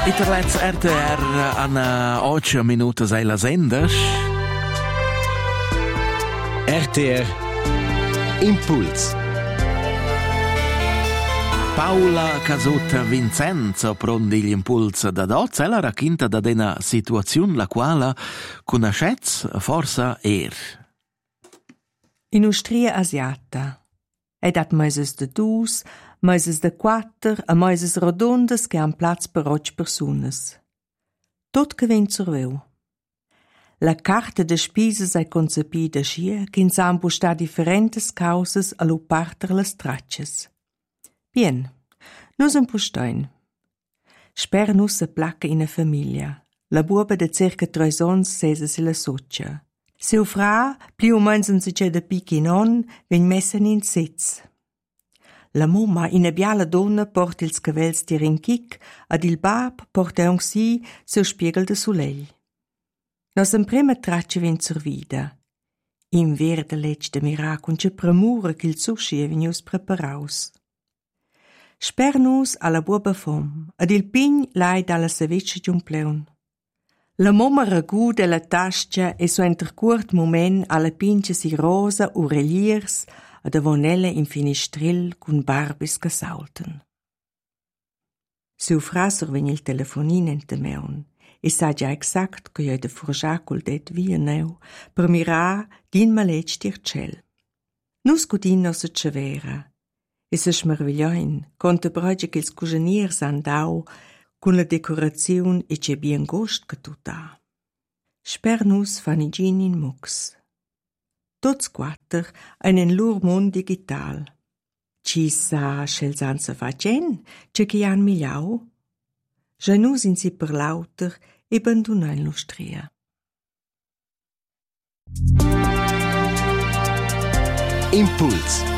Iterlets RTR an 8 minutos ai las endas. RTR Impuls. Paula Casuta Vincenzo prondi gli impulsi da doz e la racconta da una situazione la quale conoscez forsa In Austria asiata. Dat meises de dus, meises de quatter, a meises rodondas che han plaz per 8 personas. Tot che ven surveu. La carta de spises è concepida scia che insan busta differentes causas allo parter las tracces. Bien, nus un pustein. Sper nus se placca in a famiglia. La buoba de circa 3 ons sesa se la socia. Seu fra, più o meno si c'è da picchi non, ven messen in sitz. La mamma, in biala donna, porta ils cavels di rinchic, ad il bab porta un si seu spiegel de soleil. Nos en prima traccia ven zur vida. In verde legge de miracun c'è premura che il sushi è venius preparaus. Sper nus alla buoba fom, ad il pign lai dalla saveccia di un pleun. La mamma ragù della tascia e su intercurt moment alla pince si rosa ureliers ad avonelle in finistril cun barbis che saulten. Seu frasser vegn il telefonin in te meun e sa già exact che io de furgiacul det via neu per mirar din maletg dir cel. Nus cudin nos et cevera e se smerviglioin conte broge che ils cugeniers andau con la decorazione e c'è bien gost che tu da. Sper nus fanigin in mux. Tots quatter einen lur mond digital. Ci sa schel sanza facen, c'è che han migliau. Ja nus in si per lauter e banduna in l'Austria. Impuls.